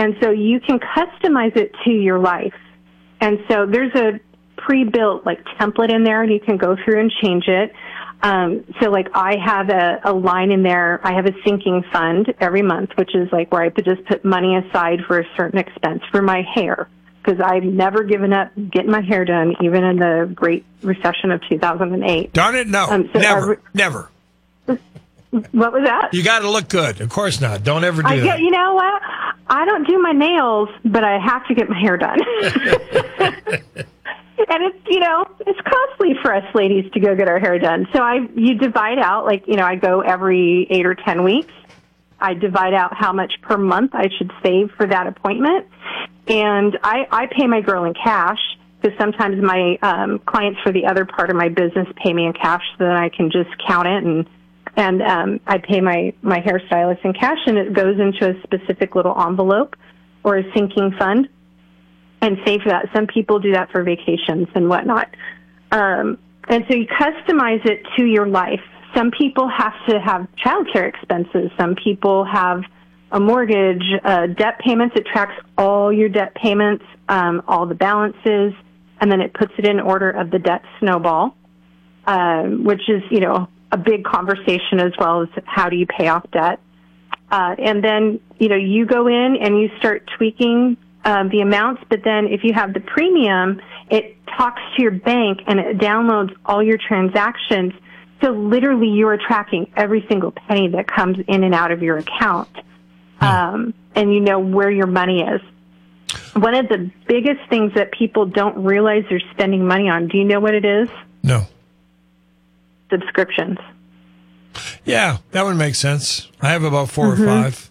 And so you can customize it to your life. And so there's a pre-built like template in there, and you can go through and change it. So like I have a line in there. I have a sinking fund every month, which is like where I just put money aside for a certain expense for my hair, because I've never given up getting my hair done, even in the Great Recession of 2008. Darn it, no. Never. What was that? You got to look good. Of course not. Don't ever do that. You know what? I don't do my nails, but I have to get my hair done. And it's costly for us ladies to go get our hair done. So you divide out, I go every 8 or 10 weeks. I divide out how much per month I should save for that appointment. And I pay my girl in cash, because sometimes my clients for the other part of my business pay me in cash, so that I can just count it, and I pay my hairstylist in cash, and it goes into a specific little envelope or a sinking fund and save for that. Some people do that for vacations and whatnot. And so you customize it to your life. Some people have to have childcare expenses. Some people have a mortgage, debt payments. It tracks all your debt payments, all the balances, and then it puts it in order of the debt snowball, which is, a big conversation, as well as how do you pay off debt. And then, you go in and you start tweaking the amounts, but then if you have the premium, it talks to your bank and it downloads all your transactions. So literally you are tracking every single penny that comes in and out of your account. And you know where your money is. One of the biggest things that people don't realize they're spending money on, do you know what it is? No. Subscriptions. Yeah, that would make sense. I have about 4 or 5.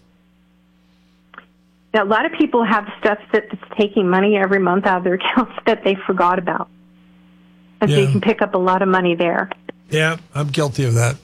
Now, a lot of people have stuff that's taking money every month out of their accounts that they forgot about. And so you can pick up a lot of money there. Yeah, I'm guilty of that.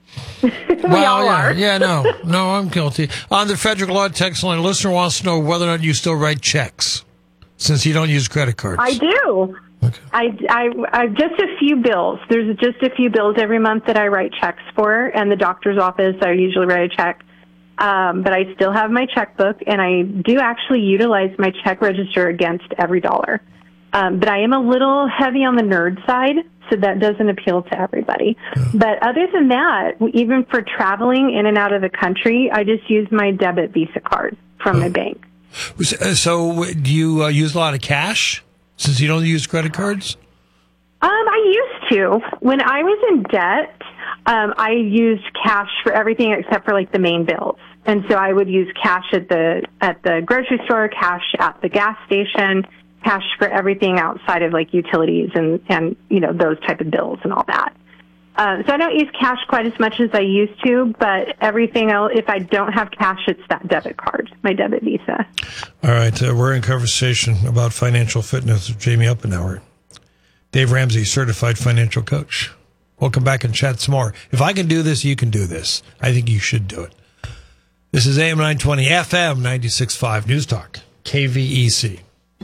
We all are. Yeah, no, I'm guilty. On the Frederick Law text line, a listener wants to know whether or not you still write checks, since you don't use credit cards. I do. Okay. I just a few bills. There's just a few bills every month that I write checks for, and the doctor's office, I usually write a check. But I still have my checkbook, and I do actually utilize my check register against every dollar. But I am a little heavy on the nerd side, so that doesn't appeal to everybody. Yeah. But other than that, even for traveling in and out of the country, I just use my debit Visa card from my bank. So do you use a lot of cash, since you don't use credit cards? I used to. When I was in debt, I used cash for everything except for the main bills. And so I would use cash at the grocery store, cash at the gas station, cash for everything outside of utilities and those type of bills and all that. So I don't use cash quite as much as I used to, but everything else, if I don't have cash, it's that debit card, my debit Visa. All right. We're in conversation about financial fitness with Jamie Oppenauer. Dave Ramsey, certified financial coach. We'll come back and chat some more. If I can do this, you can do this. I think you should do it. This is AM 920, FM 96.5 News Talk, KVEC.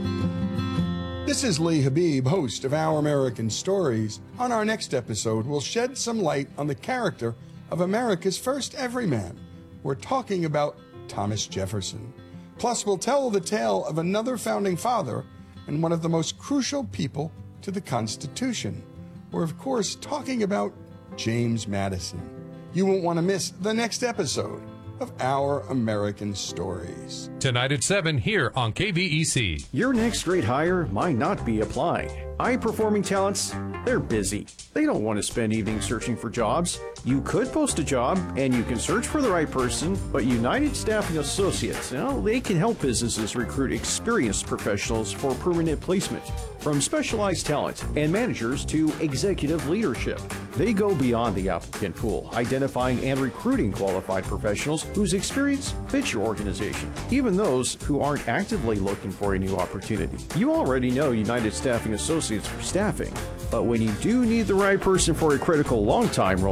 This is Lee Habib, host of Our American Stories. On our next episode, we'll shed some light on the character of America's first everyman. We're talking about Thomas Jefferson. Plus, we'll tell the tale of another founding father and one of the most crucial people to the Constitution. We're, of course, talking about James Madison. You won't want to miss the next episode of Our American Stories. Tonight at 7 here on KVEC. Your next great hire might not be applying. High-performing talents, they're busy. They don't want to spend evenings searching for jobs. You could post a job, and you can search for the right person, but United Staffing Associates, they can help businesses recruit experienced professionals for permanent placement. From specialized talent and managers to executive leadership, they go beyond the applicant pool, identifying and recruiting qualified professionals whose experience fits your organization, even those who aren't actively looking for a new opportunity. You already know United Staffing Associates for staffing, but when you do need the right person for a critical long-time role,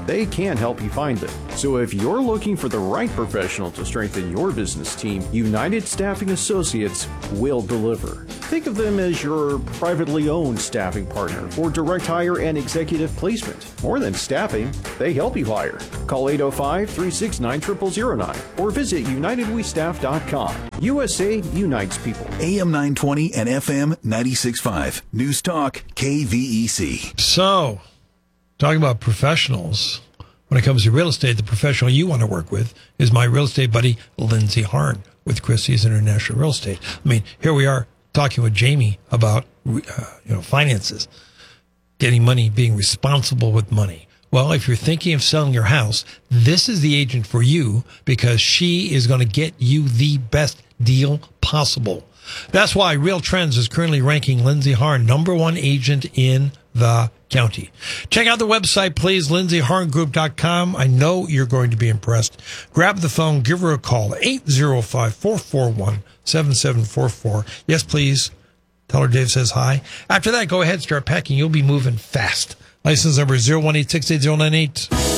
they can help you find them. So if you're looking for the right professional to strengthen your business team, United Staffing Associates will deliver. Think of them as your privately owned staffing partner for direct hire and executive placement. More than staffing, they help you hire. Call 805-369-0009 or visit UnitedWeStaff.com. USA unites people. AM 920 and FM 96.5. News Talk, KVEC. So, talking about professionals, when it comes to real estate, the professional you want to work with is my real estate buddy, Lindsay Harn, with Christie's International Real Estate. I mean, here we are talking with Jamie about finances, getting money, being responsible with money. Well, if you're thinking of selling your house, this is the agent for you because she is going to get you the best deal possible. That's why Real Trends is currently ranking Lindsay Harn #1 agent in the county. Check out the website, please, lindsayharngroup.com. I know you're going to be impressed. Grab the phone, give her a call, 805-441-7744. Yes, please. Tell her Dave says hi. After that, go ahead, start packing. You'll be moving fast. License number 018680998.